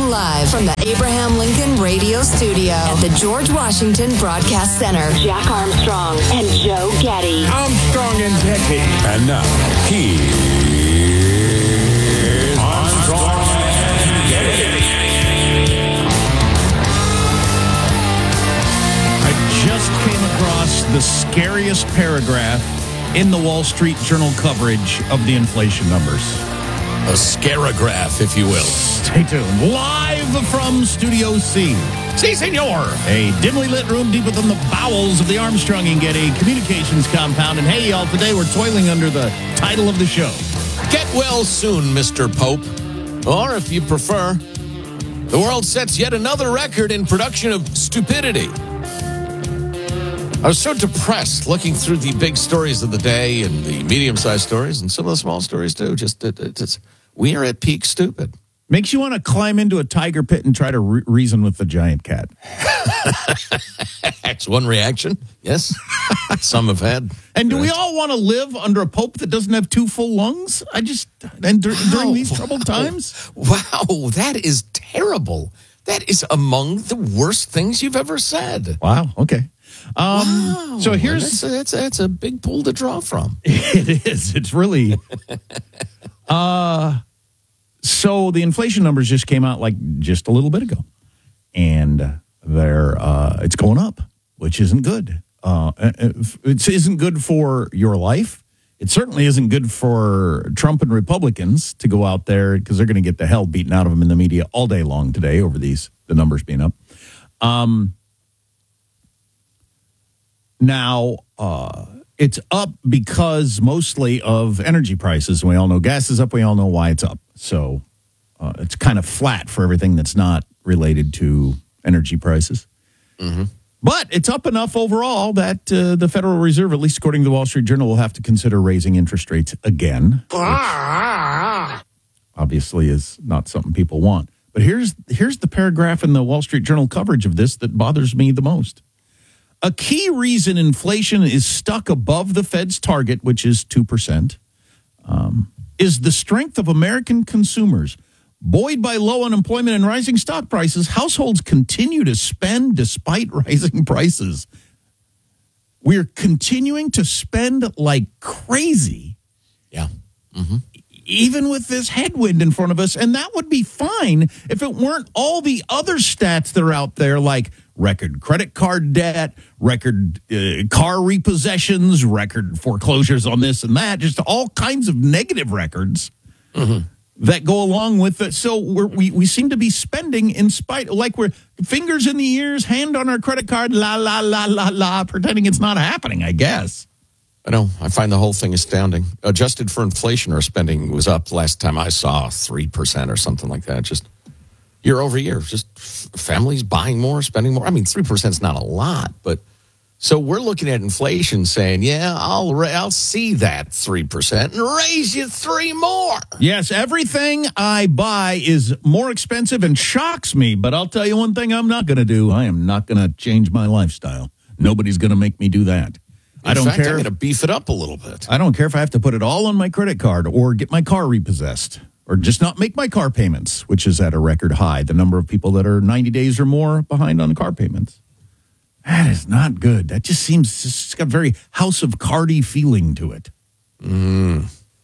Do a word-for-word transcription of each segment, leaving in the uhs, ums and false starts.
live from the Abraham Lincoln Radio Studio at the George Washington Broadcast Center. Jack Armstrong and Joe Getty. Armstrong and Getty. And now, he is Armstrong and Getty. I just came across the scariest paragraph in the Wall Street Journal coverage of the inflation numbers. A scaragraph, if you will. Stay tuned. Live from Studio C. Si, senor. A dimly lit room deep within the bowels of the Armstrong and Getty Communications compound. And hey, y'all, today we're toiling under the title of the show. Get well soon, Mister Pope. Or, if you prefer, the world sets yet another record in production of stupidity. I was so depressed looking through the big stories of the day and the medium-sized stories and some of the small stories, too. Just, it, it, it's, we are at peak stupid. Makes you want to climb into a tiger pit and try to re- reason with the giant cat. That's one reaction. Yes. Some have had. And do we all want to live under a pope that doesn't have two full lungs? I just, and dur- wow. during these troubled times? Wow, that is terrible. That is among the worst things you've ever said. Wow, okay. Um, wow. So here's... That's a, that's, a, that's a big pool to draw from. It is. It's really... uh, so the inflation numbers just came out like just a little bit ago. And they're, uh, it's going up, which isn't good. Uh, it isn't good for your life. It certainly isn't good for Trump and Republicans to go out there because they're going to get the hell beaten out of them in the media all day long today over these, the numbers being up. Um, now, uh, it's up because mostly of energy prices. We all know gas is up. We all know why it's up. So uh, it's kind of flat for everything that's not related to energy prices. Mm-hmm. But it's up enough overall that uh, the Federal Reserve, at least according to the Wall Street Journal, will have to consider raising interest rates again. Obviously is not something people want. But here's here's the paragraph in the Wall Street Journal coverage of this that bothers me the most. A key reason inflation is stuck above the Fed's target, which is two percent, um, is the strength of American consumers. Buoyed by low unemployment and rising stock prices, households continue to spend despite rising prices. We're continuing to spend like crazy. Yeah. Mm-hmm. Even with this headwind in front of us. And that would be fine if it weren't all the other stats that are out there, like record credit card debt, record uh, car repossessions, record foreclosures on this and that, just all kinds of negative records. Mm-hmm. That go along with it. So we're, we we seem to be spending in spite, like we're fingers in the ears, hand on our credit card, la, la, la, la, la, pretending it's not happening, I guess. I know. I find the whole thing astounding. Adjusted for inflation, our spending was up last time I saw three percent or something like that. Just year over year, just families buying more, spending more. I mean, three percent is not a lot, but so we're looking at inflation saying, yeah, I'll I'll see that three percent and raise you three more. Yes, everything I buy is more expensive and shocks me. But I'll tell you one thing I'm not going to do. I am not going to change my lifestyle. Nobody's going to make me do that. In I don't fact, care. I'm going to beef it up a little bit. I don't care if I have to put it all on my credit card or get my car repossessed or just not make my car payments, which is at a record high. The number of people that are ninety days or more behind on car payments. That is not good. That just seems, it's got a very House of Cardi feeling to it. Mm.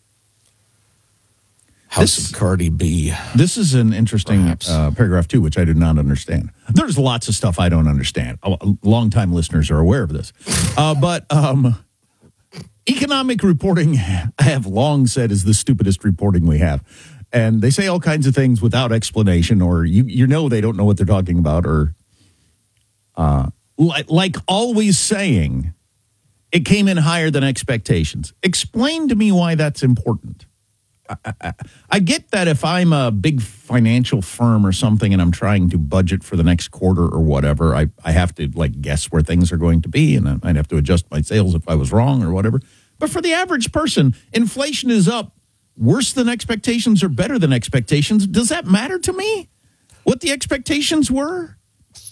House this, of Cardi B. This is an interesting uh, paragraph, too, which I do not understand. There's lots of stuff I don't understand. Long-time listeners are aware of this. Uh, but um, economic reporting, I have long said, is the stupidest reporting we have. And they say all kinds of things without explanation, or you, you know they don't know what they're talking about, or... Uh, Like always saying, it came in higher than expectations. Explain to me why that's important. I, I, I get that if I'm a big financial firm or something and I'm trying to budget for the next quarter or whatever, I, I have to like guess where things are going to be, and I'd have to adjust my sales if I was wrong or whatever. But for the average person, inflation is up worse than expectations or better than expectations. Does that matter to me? What the expectations were?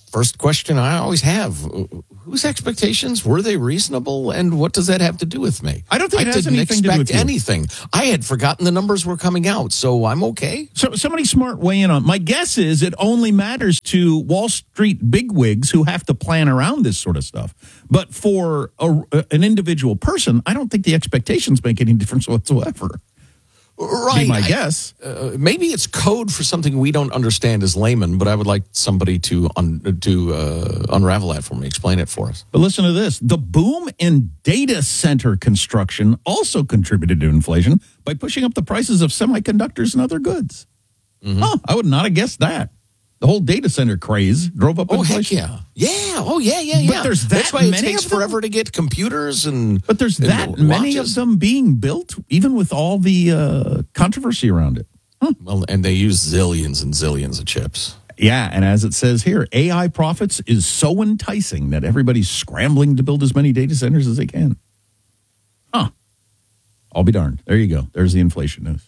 first question I always have: whose expectations were they reasonable, and what does that have to do with me? I don't think it I has didn't anything to do expect with you. anything. I had forgotten the numbers were coming out, so I'm okay. So somebody smart weigh in on. My guess is it only matters to Wall Street bigwigs who have to plan around this sort of stuff. But for a, an individual person, I don't think the expectations make any difference whatsoever. Right. Be my I- guess. Uh, maybe it's code for something we don't understand as laymen, but I would like somebody to un- to uh, unravel that for me, explain it for us. But listen to this. The boom in data center construction also contributed to inflation by pushing up the prices of semiconductors and other goods. Mm-hmm. Huh, I would not have guessed that. The whole data center craze drove up Oh, heck inflation. yeah. Yeah. Oh, yeah, yeah, yeah. But there's That's that why it many takes of them? forever to get computers and. But there's and that many of watches. them being built, even with all the uh, controversy around it. Well, and they use zillions and zillions of chips. Yeah, and as it says here, A I profits is so enticing that everybody's scrambling to build as many data centers as they can. Huh. I'll be darned. There you go. There's the inflation news.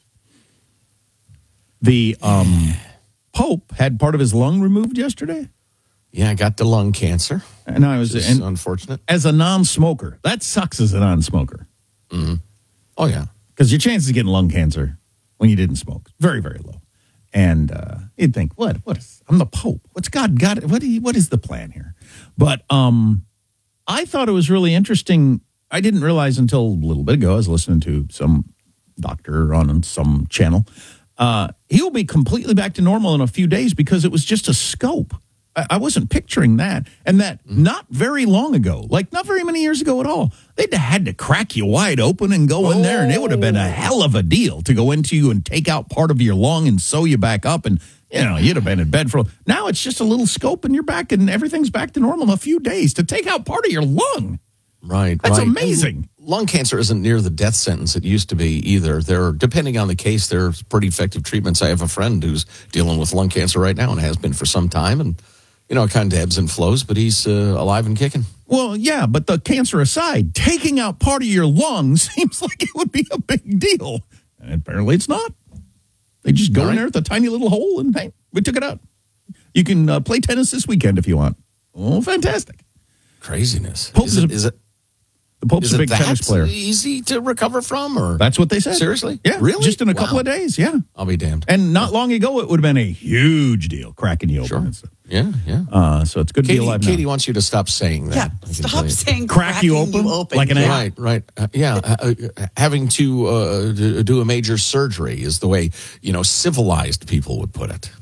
The um, Pope had part of his lung removed yesterday. Yeah, I got the lung cancer. And I was It's and unfortunate. as a non-smoker. That sucks as a non-smoker Oh, yeah. because your chances of getting lung cancer when you didn't smoke very, very low. And uh, you'd think, what? What is? I'm the Pope. What's God got? What? Do you, what is the plan here? But um, I thought it was really interesting. I didn't realize until a little bit ago. I was listening to some doctor on some channel. Uh, he'll be completely back to normal in a few days because it was just a scope. I, I wasn't picturing that, and that not very long ago, like not very many years ago at all. They'd had to crack you wide open and go in there, and it would have been a hell of a deal to go into you and take out part of your lung and sew you back up, and you know you'd have been in bed for. Now it's just a little scope, and you're back, and everything's back to normal in a few days. To take out part of your lung, Right. that's right. amazing. And lung cancer isn't near the death sentence it used to be either. There, depending on the case, there are pretty effective treatments. I have a friend who's dealing with lung cancer right now and has been for some time, and you know, it kind of ebbs and flows, but he's uh, alive and kicking. Well, yeah, but the cancer aside, taking out part of your lung seems like it would be a big deal. And apparently it's not. They just go All in right. there with a tiny little hole and, hey, we took it out. You can uh, play tennis this weekend if you want. Oh, fantastic. Craziness. Pope Is is it, a- is it, The Pope's is a it big that tennis player. easy to recover from? Or That's what they said. Seriously? Yeah. Really? Just in a couple Wow. of days, yeah. I'll be damned. And not long ago, it would have been a huge deal, cracking you open Sure. and stuff. Yeah, yeah. Uh, so it's good to Katie, be alive Katie now. wants you to stop saying that. Yeah, I can tell stop you. saying Crack you cracking open like an egg. Right, right. Uh, yeah, uh, uh, having to uh, d- do a major surgery is the way, you know, civilized people would put it.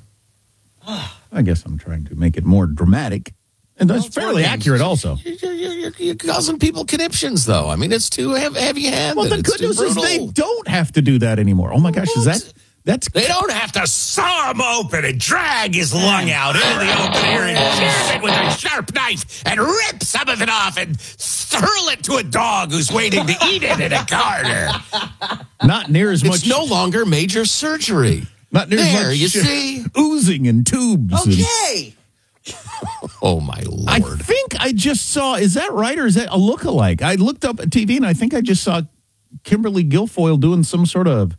I guess I'm trying to make it more dramatic. And that's it's fairly working. accurate also. You're, you're, you're, you're causing people conniptions, though. I mean, it's too heavy, heavy-handed. Well, the It's good too news is they brutal. don't have to do that anymore. Oh my gosh, is that that's They don't have to saw him open and drag his lung out into the open air and jam it with a sharp knife and rip some of it off and hurl it to a dog who's waiting to eat it in a corner. not near as much. It's no longer major surgery. not near There, as much you see? oozing and tubes. and- Okay. Oh, my I Lord. think I just saw. Is that right, or is that a lookalike? I looked up at T V and I think I just saw Kimberly Guilfoyle doing some sort of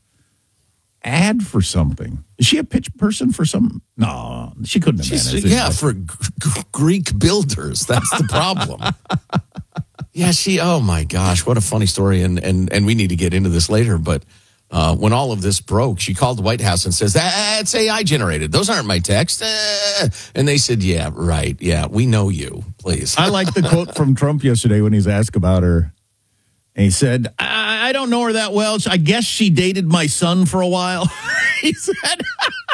ad for something. Is she a pitch person for some? No, she couldn't have She's- managed it. yeah, for g- g- Greek builders. That's the problem. yeah, she, oh my gosh, what a funny story. And, and, and we need to get into this later. But uh, when all of this broke, she called the White House and says, that's A I generated. Those aren't my texts. Uh, and they said, yeah, right. Yeah, we know you, please. I like the quote from Trump yesterday when he's asked about her. And he said, I, I don't know her that well. I guess she dated my son for a while. He said,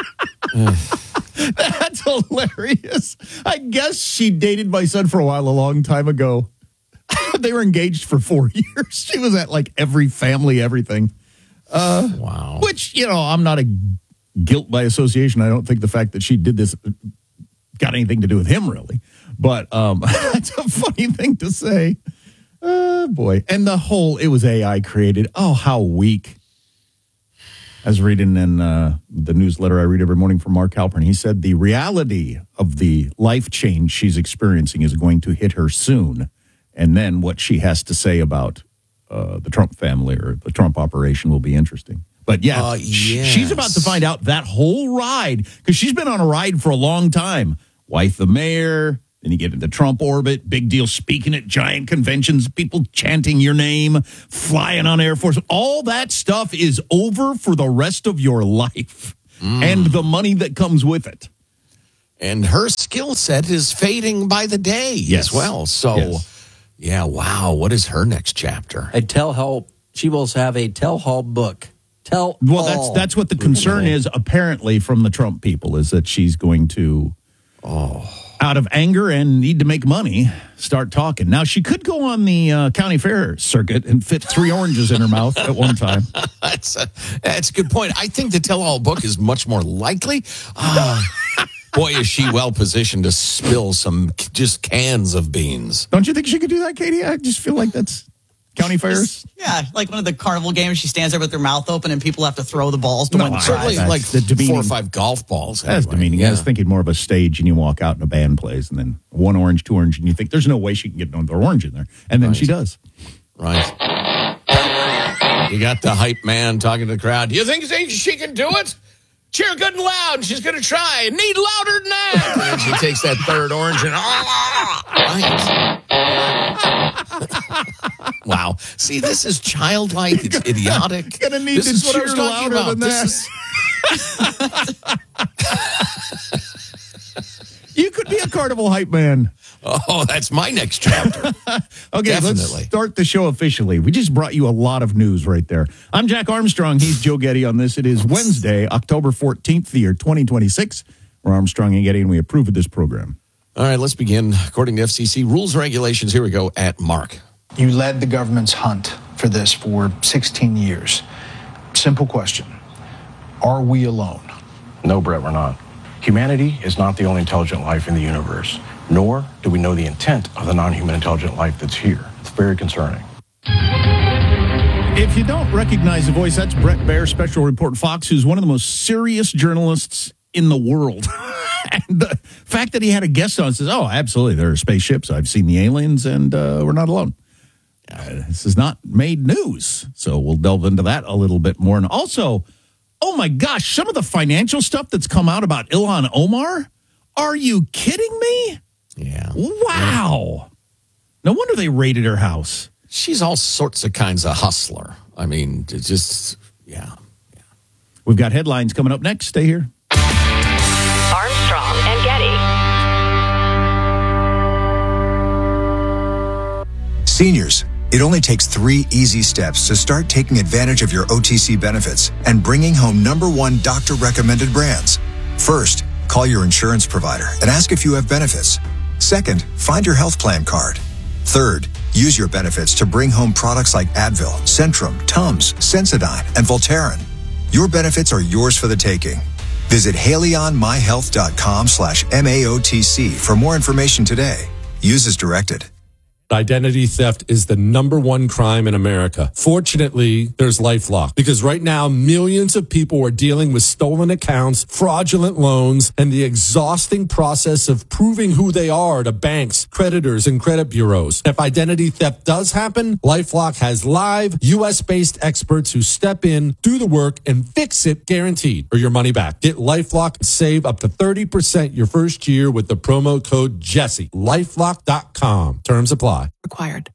that's hilarious. I guess she dated my son for a while a long time ago. They were engaged for four years. She was at like every family, everything. wow. Which, you know, I'm not a guilt by association. I don't think the fact that she did this got anything to do with him, really. But um, that's a funny thing to say. Oh, boy. And the whole, it was A I created. Oh, how weak. I was reading in uh, the newsletter I read every morning from Mark Halpern. He said the reality of the life change she's experiencing is going to hit her soon. And then what she has to say about uh, the Trump family or the Trump operation will be interesting. But yeah, Uh, sh- she's about to yes. find out that whole ride, because she's been on a ride for a long time. Wife the mayor, Then you get into Trump orbit, big deal, speaking at giant conventions, people chanting your name, flying on Air Force. All that stuff is over for the rest of your life mm. and the money that comes with it. And her skill set is fading by the day yes. as well. So, yes. yeah, wow. What is her next chapter? A tell-all. She will have a tell-all book. Tell Well, that's that's what the concern is, apparently, from the Trump people, is that she's going to, oh. out of anger and need to make money, start talking. Now, she could go on the uh, county fair circuit and fit three oranges in her mouth at one time. that's, a, that's a good point. I think the tell-all book is much more likely. Uh, boy, is she well positioned to spill some just cans of beans. Don't you think she could do that, Katie? I just feel like that's... County fairs? Yeah, like one of the carnival games. She stands there with her mouth open and people have to throw the balls to no, win the certainly prize. like the demeaning, four or five golf balls. That's anyway. demeaning. Yeah. I was thinking more of a stage and you walk out and a band plays and then one orange, two orange, and you think there's no way she can get another orange in there. And then right. she does. Right. You got the hype man talking to the crowd. Do you think she can do it? Cheer good and loud. She's going to try. Need louder than that. And then she takes that third orange and... Right. Wow. See, this is childlike. It's idiotic. Gonna need this to is what I cheer was talking louder about. than This is... You could be a carnival hype man. Oh, that's my next chapter. Okay, Definitely. Let's start the show officially. We just brought you a lot of news right there. I'm Jack Armstrong. He's Joe Getty on this. It is Wednesday, October fourteenth, the year twenty twenty-six. We're Armstrong and Getty, and we approve of this program. All right, let's begin. According to F C C rules and regulations, here we go at Mark. You led the government's hunt for this for sixteen years. Simple question. Are we alone? No, Brett, we're not. Humanity is not the only intelligent life in the universe, nor do we know the intent of the non-human intelligent life that's here. It's very concerning. If you don't recognize the voice, that's Brett Baer, Special Report Fox, who's one of the most serious journalists in the world. And the fact that he had a guest on says, oh, absolutely, there are spaceships. I've seen the aliens, and uh, we're not alone. Uh, this is not made news. So we'll delve into that a little bit more. And also, oh my gosh, some of the financial stuff that's come out about Ilhan Omar. Are you kidding me? Yeah. Wow. No wonder they raided her house. She's all sorts of kinds of hustler. I mean, it's just, yeah. yeah. We've got headlines coming up next. Stay here. Armstrong and Getty. Seniors, it only takes three easy steps to start taking advantage of your O T C benefits and bringing home number one doctor-recommended brands. First, call your insurance provider and ask if you have benefits. Second, find your health plan card. Third, use your benefits to bring home products like Advil, Centrum, Tums, Sensodyne, and Voltaren. Your benefits are yours for the taking. Visit haleyonmyhealth.com slash MAOTC for more information today. Use as directed. Identity theft is the number one crime in America. Fortunately, there's LifeLock, because right now millions of people are dealing with stolen accounts, fraudulent loans, and the exhausting process of proving who they are to banks, creditors, and credit bureaus. If identity theft does happen, LifeLock has live U S-based experts who step in, do the work, and fix it guaranteed, or your money back. Get LifeLock and save up to thirty percent your first year with the promo code Jesse. LifeLock dot com. Terms apply. Required.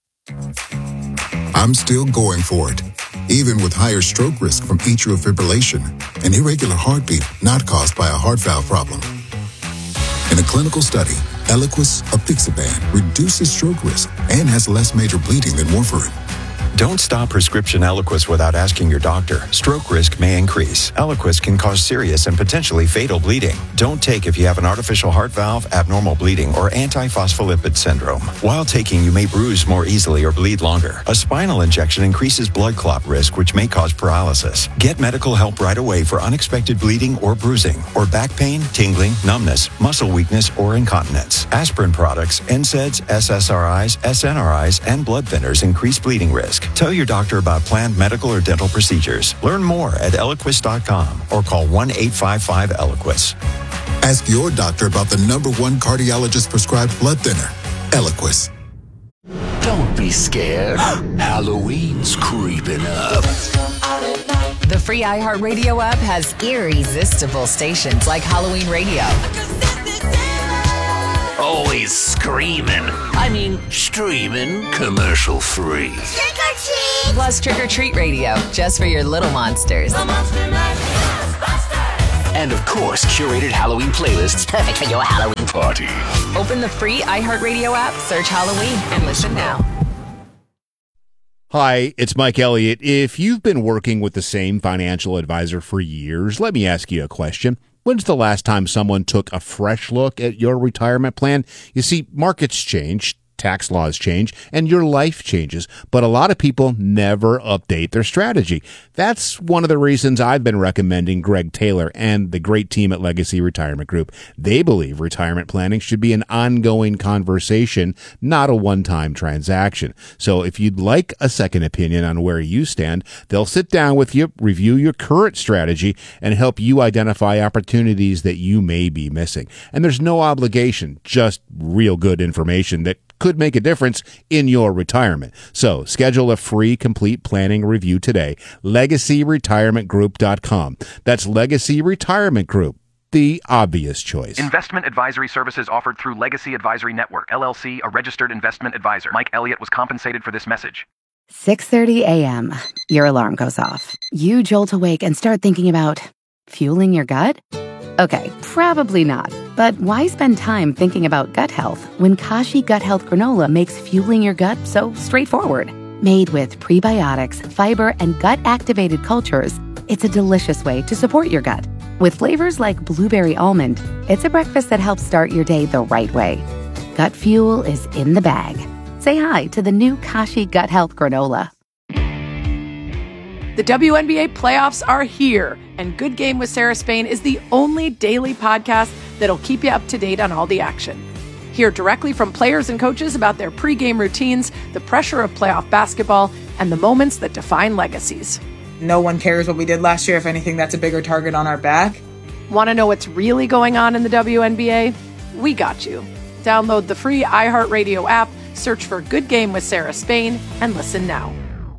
I'm still going for it, even with higher stroke risk from atrial fibrillation, an irregular heartbeat not caused by a heart valve problem. In a clinical study, Eliquis apixaban reduces stroke risk and has less major bleeding than warfarin. Don't stop prescription Eliquis without asking your doctor. Stroke risk may increase. Eliquis can cause serious and potentially fatal bleeding. Don't take if you have an artificial heart valve, abnormal bleeding, or antiphospholipid syndrome. While taking, you may bruise more easily or bleed longer. A spinal injection increases blood clot risk, which may cause paralysis. Get medical help right away for unexpected bleeding or bruising, or back pain, tingling, numbness, muscle weakness, or incontinence. Aspirin products, N SAIDs, S S R Is, S N R Is, and blood thinners increase bleeding risk. Tell your doctor about planned medical or dental procedures. Learn more at Eliquis dot com or call one eight five five Eliquis. Ask your doctor about the number one cardiologist prescribed blood thinner, Eliquis. Don't be scared. Halloween's creeping up. The free iHeartRadio app has irresistible stations like Halloween Radio, Always screaming. I mean, streaming commercial free. Trick or treat! Plus Trick or Treat Radio, just for your little monsters. And of course, curated Halloween playlists perfect for your Halloween party. Open the free iHeartRadio app, search Halloween, and listen now. Hi, it's Mike Elliott. If you've been working with the same financial advisor for years, let me ask you a question. When's the last time someone took a fresh look at your retirement plan? You see, markets change, tax laws change, and your life changes, but a lot of people never update their strategy. That's one of the reasons I've been recommending Greg Taylor and the great team at Legacy Retirement Group. They believe retirement planning should be an ongoing conversation, not a one-time transaction. So if you'd like a second opinion on where you stand, they'll sit down with you, review your current strategy, and help you identify opportunities that you may be missing. And there's no obligation, just real good information that could make a difference in your retirement. So schedule a free complete planning review today. legacy retirement group dot com. That's Legacy Retirement Group, the obvious choice. Investment advisory services offered through Legacy Advisory Network, L L C, a registered investment advisor. Mike Elliott was compensated for this message. six thirty a.m. Your alarm goes off. You jolt awake and start thinking about fueling your gut? Okay, probably not. But why spend time thinking about gut health when Kashi Gut Health Granola makes fueling your gut so straightforward? Made with prebiotics, fiber, and gut-activated cultures, it's a delicious way to support your gut. With flavors like blueberry almond, it's a breakfast that helps start your day the right way. Gut fuel is in the bag. Say hi to the new Kashi Gut Health Granola. The W N B A playoffs are here, and Good Game with Sarah Spain is the only daily podcast that'll keep you up to date on all the action. Hear directly from players and coaches about their pregame routines, the pressure of playoff basketball, and the moments that define legacies. No one cares what we did last year. If anything, that's a bigger target on our back. Want to know what's really going on in the W N B A? We got you. Download the free iHeartRadio app, search for Good Game with Sarah Spain, and listen now.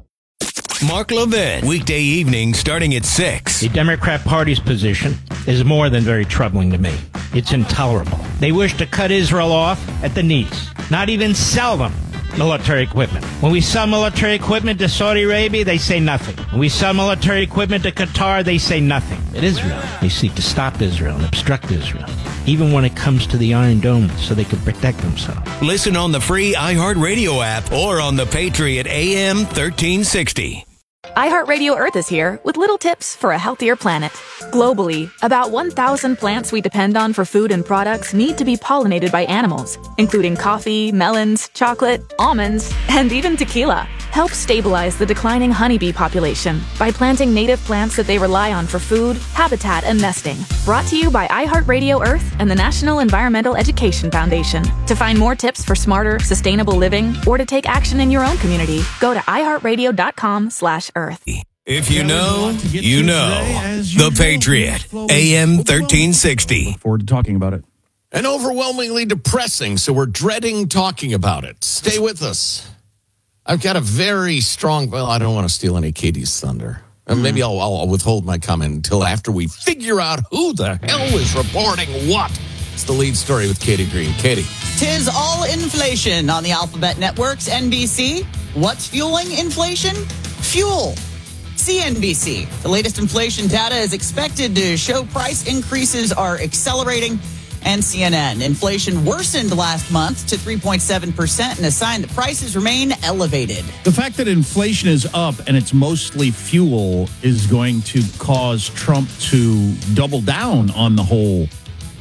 Mark Levin, weekday evening starting at six. The Democrat Party's position is more than very troubling to me. It's intolerable. They wish to cut Israel off at the knees, not even sell them military equipment. When we sell military equipment to Saudi Arabia, they say nothing. When we sell military equipment to Qatar, they say nothing. At Israel, they seek to stop Israel and obstruct Israel, even when it comes to the Iron Dome, so they can protect themselves. Listen on the free iHeartRadio app or on the Patriot A M thirteen sixty. iHeartRadio Earth is here with little tips for a healthier planet. Globally, about one thousand plants we depend on for food and products need to be pollinated by animals, including coffee, melons, chocolate, almonds, and even tequila. Help stabilize the declining honeybee population by planting native plants that they rely on for food, habitat, and nesting. Brought to you by iHeartRadio Earth and the National Environmental Education Foundation. To find more tips for smarter, sustainable living, or to take action in your own community, go to iHeartRadio.com slash Earth. If you know, you know. The Patriot, A M thirteen sixty. Look forward to talking about it. And overwhelmingly depressing, so we're dreading talking about it. Stay with us. I've got a very strong, well, I don't want to steal any Katie's thunder. Mm. Maybe I'll, I'll withhold my comment until after we figure out who the hell is reporting what. It's the lead story with Katie Green. Katie. Tis all inflation on the Alphabet Network's N B C. What's fueling inflation? Fuel. C N B C. The latest inflation data is expected to show price increases are accelerating. And C N N. Inflation worsened last month to three point seven percent and a sign that prices remain elevated. The fact that inflation is up and it's mostly fuel is going to cause Trump to double down on the whole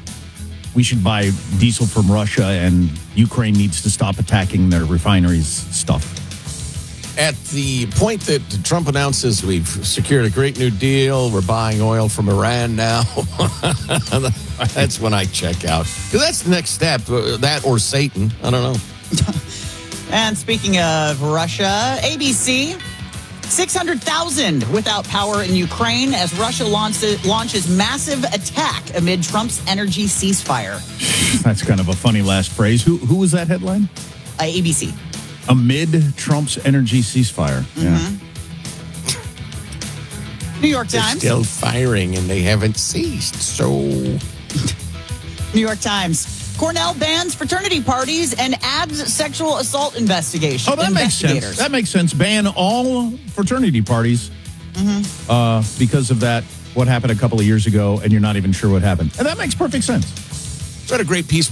we should buy diesel from Russia and Ukraine needs to stop attacking their refineries stuff. At the point that Trump announces we've secured a great new deal, we're buying oil from Iran now, that's when I check out. Because that's the next step, that or Satan. I don't know. And speaking of Russia, A B C, six hundred thousand without power in Ukraine as Russia launches, launches massive attack amid Trump's energy ceasefire. That's kind of a funny last phrase. Who, who was that headline? Uh, A B C. Amid Trump's energy ceasefire. Mm-hmm. Yeah. New York Times. They're still firing and they haven't ceased, so... New York Times. Cornell bans fraternity parties and adds sexual assault investigation. Oh, that makes sense. That makes sense. Ban all fraternity parties Mm-hmm. uh, because of that, what happened a couple of years ago, and you're not even sure what happened. And that makes perfect sense. Read a great piece